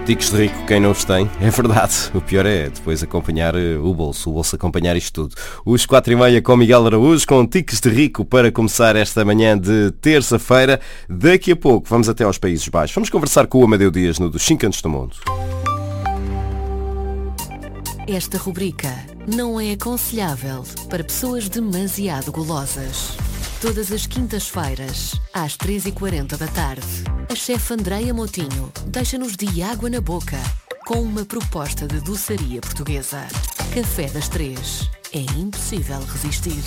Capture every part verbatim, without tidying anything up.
Ticos de rico, quem não os tem, é verdade. O pior é depois acompanhar o bolso, o bolso acompanhar isto tudo. Os quatro e meia com Miguel Araújo, com Ticos de rico para começar esta manhã de terça-feira. Daqui a pouco vamos até aos Países Baixos. Vamos conversar com o Amadeu Dias no dos cinco Cantos do Mundo. Esta rubrica não é aconselhável para pessoas demasiado golosas. Todas as quintas-feiras, às três e quarenta da tarde, a chefe Andreia Moutinho deixa-nos de água na boca com uma proposta de doçaria portuguesa. Café das Três. É impossível resistir.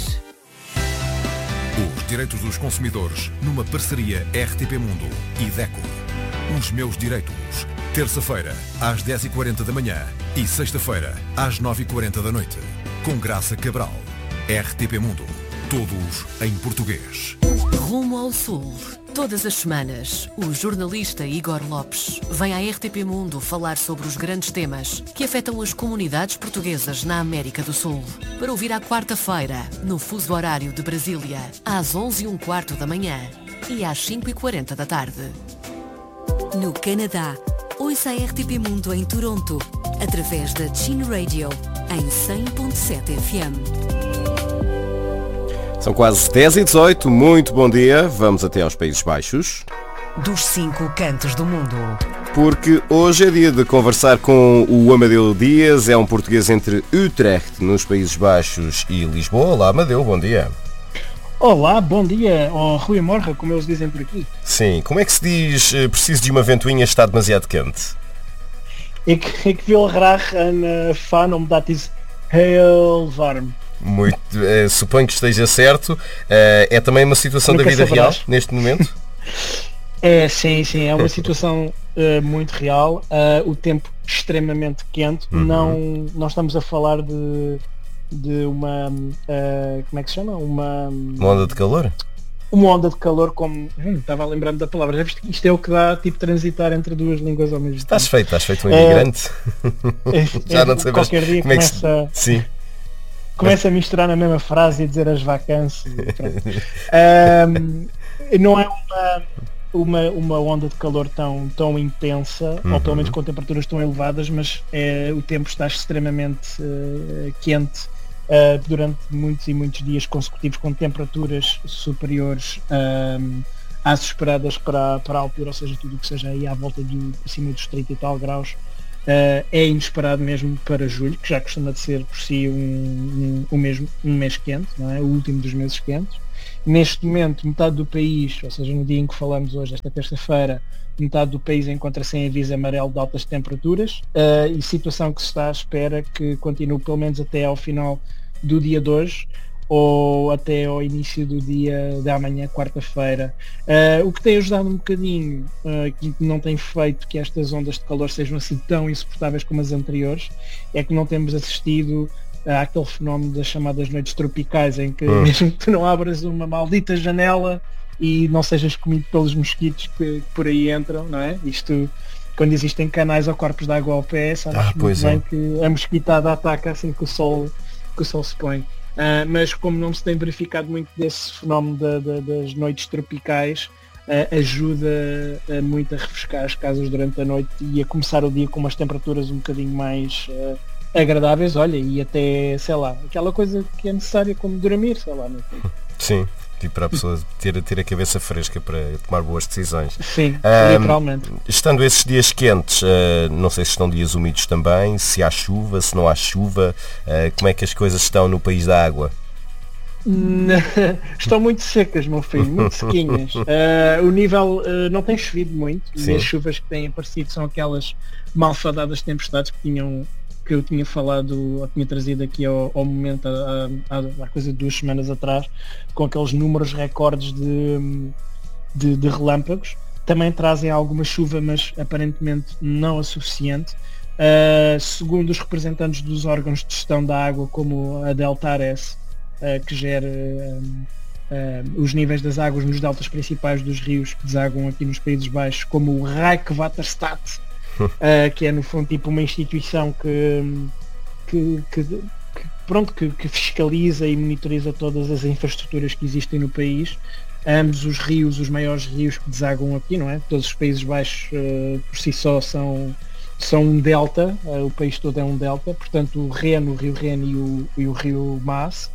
Os direitos dos consumidores numa parceria R T P Mundo e DECO. Os meus direitos. Terça-feira, às dez e quarenta da manhã e sexta-feira, às nove e quarenta da noite. Com Graça Cabral. R T P Mundo. Todos em português. Rumo ao Sul. Todas as semanas, o jornalista Igor Lopes vem à R T P Mundo falar sobre os grandes temas que afetam as comunidades portuguesas na América do Sul. Para ouvir à quarta-feira, no fuso horário de Brasília, às onze e um quarto da manhã e às cinco e quarenta da tarde. No Canadá, ouça a R T P Mundo em Toronto, através da Chin Radio, em cem ponto sete F M. São quase dez e dezoito, muito bom dia, vamos até aos Países Baixos. Dos cinco cantos do mundo. Porque hoje é dia de conversar com o Amadeu Dias, é um português entre Utrecht, nos Países Baixos, e Lisboa. Olá, Amadeu, bom dia. Olá, bom dia, oh, Rui Morra, como eles dizem por aqui. Sim, como é que se diz preciso de uma ventoinha, está demasiado quente? Ik, ik wil graag een uh, fan omdat is heel warm. Muito, uh, suponho que esteja certo. Uh, é também uma situação Nunca da vida saberás. real, neste momento? É, sim, sim, é uma situação uh, muito real. Uh, o tempo extremamente quente. Uhum. Não, não estamos a falar de, de uma... Uh, como é que se chama? Uma, uma onda de calor? Uma onda de calor como... Hum, estava a lembrar-me da palavra. Já viste que isto é o que dá tipo transitar entre duas línguas ao mesmo estás tempo. Feito, estás feito um imigrante. É, Já não sei qualquer dia como começa... É que se... Sim. Começa a misturar na mesma frase e a dizer as vacâncias. um, não é uma, uma, uma onda de calor tão, tão intensa, uhum. ou pelo menos com temperaturas tão elevadas, mas é, o tempo está extremamente uh, quente uh, durante muitos e muitos dias consecutivos, com temperaturas superiores um, às esperadas para, para a altura, ou seja, tudo o que seja aí à volta de acima dos trinta e tal graus. Uh, é inesperado mesmo para julho, que já costuma de ser por si um, um, um, mesmo, um mês quente, não é? O último dos meses quentes. Neste momento, metade do país, ou seja, no dia em que falamos hoje, esta terça-feira, metade do país encontra-se em aviso amarelo de altas temperaturas uh, e situação que se está à espera que continue pelo menos até ao final do dia de hoje, ou até ao início do dia de amanhã, quarta-feira. Uh, o que tem ajudado um bocadinho, uh, que não tem feito que estas ondas de calor sejam assim tão insuportáveis como as anteriores, é que não temos assistido àquele fenómeno das chamadas noites tropicais, em que hum. mesmo que tu não abras uma maldita janela e não sejas comido pelos mosquitos que, que por aí entram, não é? Isto, quando existem canais ou corpos de água ao pé, sabes ah, muito bem é. que a mosquitada ataca assim que o sol, que o sol se põe. Uh, mas como não se tem verificado muito desse fenómeno da, da, das noites tropicais, uh, ajuda uh, muito a refrescar as casas durante a noite e a começar o dia com umas temperaturas um bocadinho mais uh, agradáveis, olha, e até, sei lá, aquela coisa que é necessária como dormir, sei lá. Não sei. Sim, tipo para a pessoa ter, ter a cabeça fresca para tomar boas decisões. Sim, um, literalmente. Estando esses dias quentes, uh, não sei se estão dias úmidos também, se há chuva, se não há chuva, uh, como é que as coisas estão no país da água? Estão muito secas, meu filho, muito sequinhas. Uh, o nível uh, não tem chovido muito. Sim. E as chuvas que têm aparecido são aquelas malfadadas tempestades que tinham que eu tinha falado, ou tinha trazido aqui ao, ao momento, há, há, há coisa de duas semanas atrás, com aqueles números recordes de, de, de relâmpagos. Também trazem alguma chuva, mas aparentemente não a suficiente. Uh, segundo os representantes dos órgãos de gestão da água, como a Deltares, uh, que gera uh, uh, os níveis das águas nos deltas principais dos rios que desaguam aqui nos Países Baixos, como o Rijkswaterstaat, Uh, que é no fundo tipo uma instituição que, que, que, que, pronto, que, que fiscaliza e monitoriza todas as infraestruturas que existem no país. Ambos os rios, os maiores rios que desaguam aqui, não é? Todos os Países Baixos uh, por si só são, são um delta, uh, o país todo é um delta, portanto o Reno, o rio Reno e o, e o rio Maas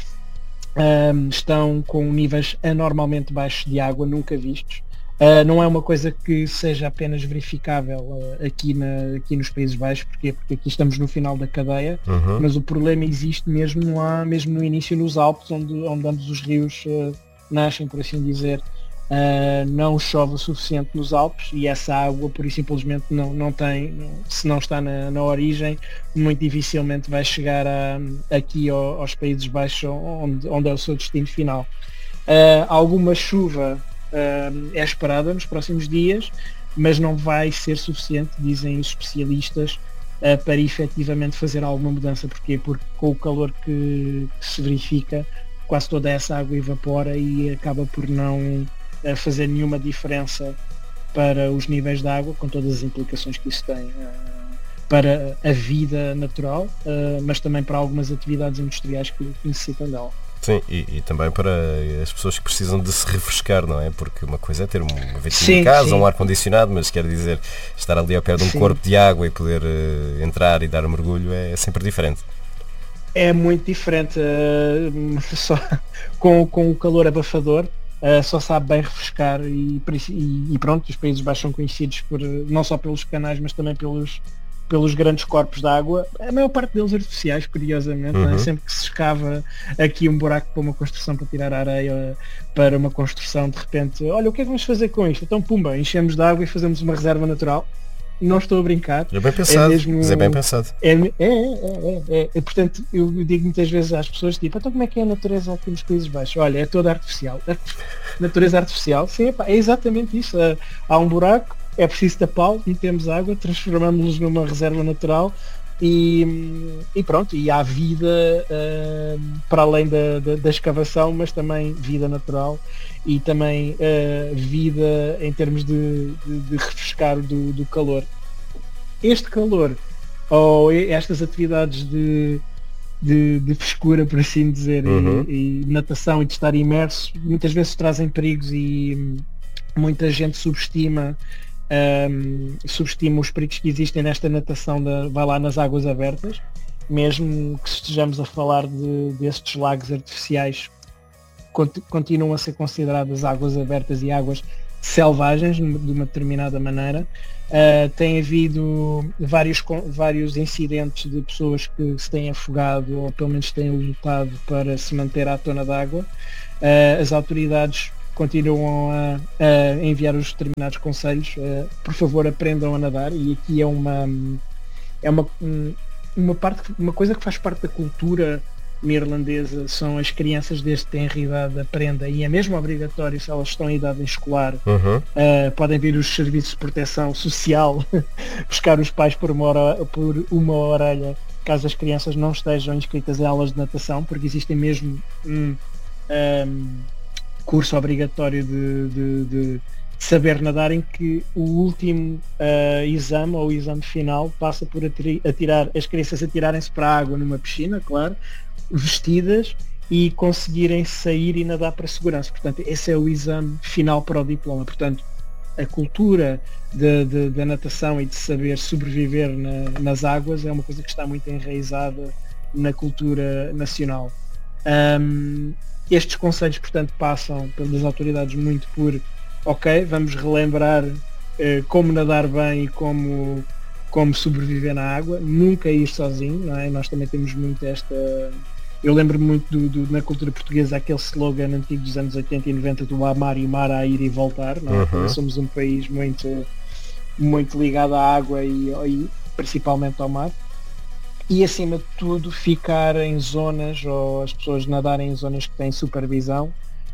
um, estão com níveis anormalmente baixos de água, nunca vistos. Uh, não é uma coisa que seja apenas verificável uh, aqui, na, aqui nos Países Baixos, porque, porque aqui estamos no final da cadeia, uhum. mas o problema existe mesmo lá, mesmo no início nos Alpes, onde, onde ambos os rios uh, nascem, por assim dizer. Uh, não chove o suficiente nos Alpes e essa água, por isso simplesmente não, não tem, não, se não está na, na origem, muito dificilmente vai chegar a, aqui ao, aos Países Baixos, onde, onde é o seu destino final. Uh, alguma chuva Uh, é esperada nos próximos dias, mas não vai ser suficiente, dizem os especialistas, uh, para efetivamente fazer alguma mudança. Porquê? Porque com o calor que, que se verifica, quase toda essa água evapora e acaba por não uh, fazer nenhuma diferença para os níveis de água, com todas as implicações que isso tem uh, para a vida natural, uh, mas também para algumas atividades industriais que, que necessitam dela. Sim, e, e também para as pessoas que precisam de se refrescar, não é? Porque uma coisa é ter uma ventilha em casa, sim. um ar-condicionado, mas quer dizer, estar ali ao pé de um sim. corpo de água e poder uh, entrar e dar um mergulho é sempre diferente. É muito diferente, uh, só, com, com o calor abafador, uh, só sabe bem refrescar e, e, e pronto, os Países Baixos são conhecidos por, não só pelos canais, mas também pelos pelos grandes corpos de água, a maior parte deles artificiais, curiosamente, uhum. né? Sempre que se escava aqui um buraco para uma construção, para tirar a areia para uma construção, de repente, olha, o que é que vamos fazer com isto? Então, pumba, enchemos de água e fazemos uma reserva natural. Não estou a brincar. É bem pensado, é mesmo, é bem pensado. É, é, é, é, é. Portanto, eu digo muitas vezes às pessoas, tipo, então como é que é a natureza aqui nos Países Baixos? Olha, é toda artificial. Natureza artificial, sim, é exatamente isso. Há um buraco, é preciso tapá-lo, metemos água, transformamos-los numa reserva natural e, e pronto, e há vida uh, para além da, da, da escavação, mas também vida natural e também uh, vida em termos de, de, de refrescar do, do calor. Este calor, ou estas atividades de, de, de frescura, por assim dizer, uhum. e, e natação e de estar imerso, muitas vezes trazem perigos e muita gente subestima Um, subestima os perigos que existem nesta natação da, vai lá nas águas abertas, mesmo que estejamos a falar de, destes lagos artificiais, cont, continuam a ser consideradas águas abertas e águas selvagens de uma determinada maneira. Uh, tem havido vários, vários incidentes de pessoas que se têm afogado ou pelo menos têm lutado para se manter à tona d'água. Uh, as autoridades continuam a, a enviar os determinados conselhos, uh, por favor aprendam a nadar, e aqui é uma é uma, uma parte, uma coisa que faz parte da cultura neerlandesa, são as crianças desde tenra idade aprendem, e é mesmo obrigatório se elas estão em idade escolar, uhum. uh, podem vir os serviços de proteção social buscar os pais por uma, hora, por uma orelha caso as crianças não estejam inscritas em aulas de natação, porque existem mesmo um, um curso obrigatório de, de, de saber nadar, em que o último uh, exame ou o exame final passa por atirar, as crianças atirarem-se para a água numa piscina, claro, vestidas, e conseguirem sair e nadar para a segurança. Portanto, esse é o exame final para o diploma. Portanto, a cultura de, de, da natação e de saber sobreviver na, nas águas é uma coisa que está muito enraizada na cultura nacional. Um, Estes conselhos, portanto, passam pelas autoridades muito por, ok, vamos relembrar eh, como nadar bem e como, como sobreviver na água, nunca ir sozinho, não é? Nós também temos muito esta... Eu lembro-me muito do, do, na cultura portuguesa, aquele slogan antigo dos anos oitenta e noventa do amar e mar, a ir e voltar, não é? Uhum. Somos um país muito, muito ligado à água e, e principalmente ao mar. E acima de tudo ficar em zonas, ou as pessoas nadarem em zonas que têm supervisão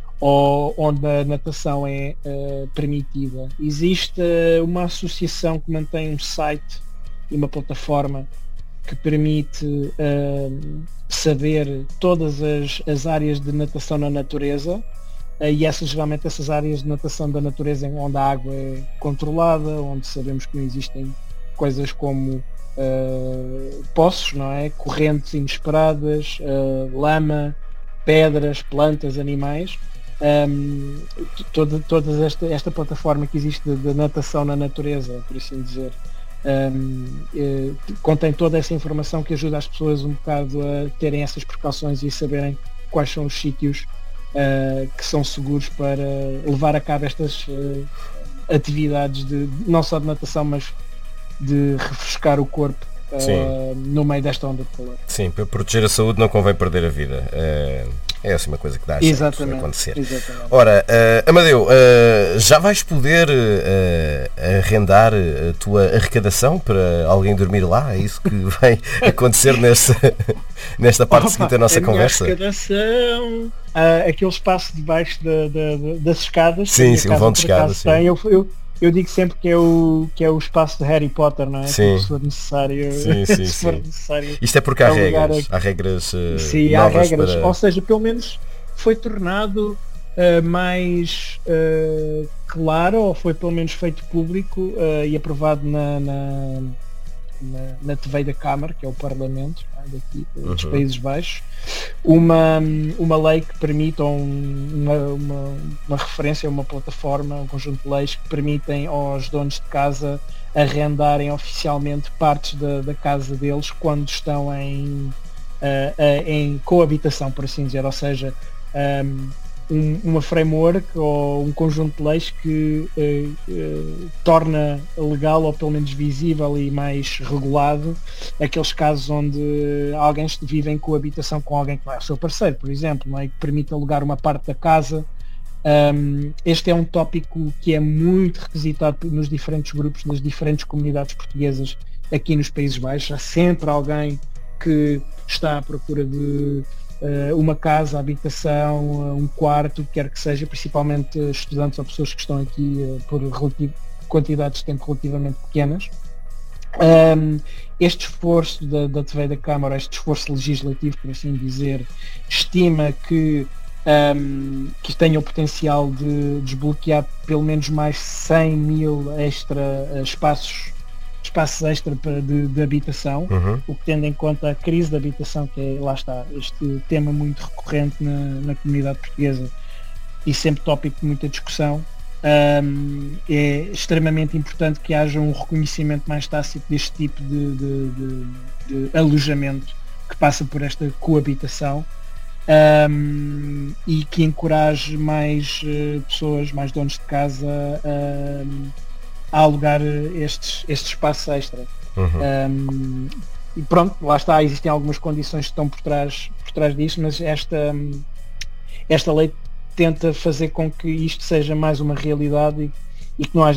ou onde a natação é uh, permitida. Existe uh, uma associação que mantém um site e uma plataforma que permite uh, saber todas as, as áreas de natação na natureza, uh, e essas, geralmente essas áreas de natação da natureza onde a água é controlada, onde sabemos que não existem coisas como Uh, poços, não é? Correntes inesperadas, uh, lama, pedras, plantas, animais. Um, toda toda esta, esta plataforma que existe de, de natação na natureza, por assim dizer, um, uh, contém toda essa informação que ajuda as pessoas um bocado a terem essas precauções e saberem quais são os sítios uh, que são seguros para levar a cabo estas uh, atividades de, não só de natação, mas de refrescar o corpo uh, no meio desta onda de calor. Sim, para proteger a saúde não convém perder a vida. Uh, é assim uma coisa que dá a acontecer. Exatamente. Ora, uh, Amadeu, uh, já vais poder uh, arrendar a tua arrecadação para alguém dormir lá? É isso que vai acontecer nesta, nesta parte Opa, seguinte da nossa a conversa? Minha arrecadação, uh, aquele espaço debaixo da, da, das escadas. Sim, sim, o vão de escadas. Sim. Tem, eu, eu, Eu digo sempre que é o, que é o espaço de Harry Potter, não é? Sim. Se for necessário. Sim, sim, se for sim. necessário. Isto é porque há regras. A... Há regras uh, sim, novas há regras. para... Ou seja, pelo menos foi tornado uh, mais uh, claro, ou foi pelo menos feito público uh, e aprovado na, na, na, na T V da Câmara, que é o Parlamento, é? Daqui dos uhum. Países Baixos, uma, uma lei que permite, ou um, uma, uma, uma referência, uma plataforma, um conjunto de leis que permitem aos donos de casa arrendarem oficialmente partes da, da casa deles quando estão em, uh, uh, em coabitação, por assim dizer, ou seja, um, uma framework ou um conjunto de leis que uh, uh, torna legal ou pelo menos visível e mais regulado aqueles casos onde alguém vive em coabitação com alguém que não é o seu parceiro, por exemplo, não é? Que permite alugar uma parte da casa. Um, este é um tópico que é muito requisitado nos diferentes grupos, nas diferentes comunidades portuguesas aqui nos Países Baixos. Há sempre alguém que está à procura de uh, uma casa, habitação, um quarto, quer que seja, principalmente estudantes ou pessoas que estão aqui uh, por relativo, quantidades de tempo relativamente pequenas. Um, este esforço da, da T V da Câmara, este esforço legislativo, por assim dizer, estima que Um, que tenha o potencial de desbloquear pelo menos mais cem mil extra uh, espaços, espaços extra para, de, de habitação, uhum. o que tendo em conta a crise de habitação, que é, lá está, este tema muito recorrente na, na comunidade portuguesa e sempre tópico de muita discussão, um, é extremamente importante que haja um reconhecimento mais tácito deste tipo de, de, de, de alojamento que passa por esta coabitação. Um, e que encoraje mais uh, pessoas, mais donos de casa um, a alugar estes, estes espaços extra. Uhum. Um, e pronto, lá está, existem algumas condições que estão por trás, por trás disso, mas esta, esta lei tenta fazer com que isto seja mais uma realidade e, e que não haja